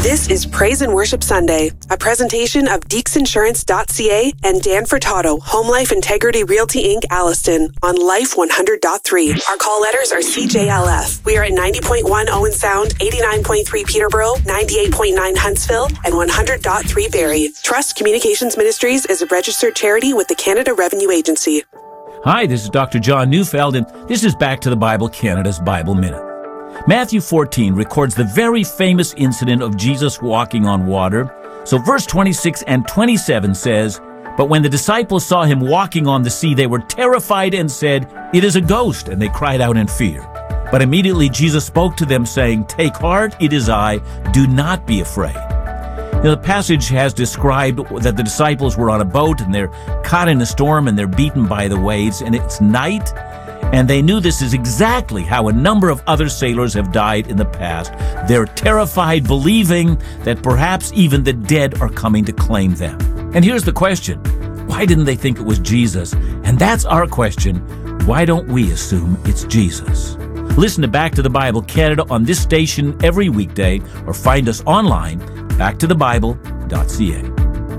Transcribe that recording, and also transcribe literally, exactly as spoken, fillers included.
This is Praise and Worship Sunday, a presentation of Deeks Insurance dot C A and Dan Furtado, Home Life Integrity Realty Incorporated, Alliston, on Life one hundred point three. Our call letters are C J L F. We are at ninety point one Owen Sound, eighty-nine point three Peterborough, ninety-eight point nine Huntsville, and one hundred point three Barrie. Trust Communications Ministries is a registered charity with the Canada Revenue Agency. Hi, this is Doctor John Neufeld, and this is Back to the Bible, Canada's Bible Minute. Matthew fourteen records the very famous incident of Jesus walking on water. So verse twenty-six and twenty-seven says, "But when the disciples saw him walking on the sea, they were terrified and said, 'It is a ghost,' and they cried out in fear. But immediately Jesus spoke to them, saying, 'Take heart, it is I, do not be afraid.'" Now, the passage has described that the disciples were on a boat and they're caught in a storm and they're beaten by the waves, and it's night. And they knew this is exactly how a number of other sailors have died in the past. They're terrified, believing that perhaps even the dead are coming to claim them. And here's the question: why didn't they think it was Jesus? And that's our question: why don't we assume it's Jesus? Listen to Back to the Bible Canada on this station every weekday, or find us online, back to the bible dot c a.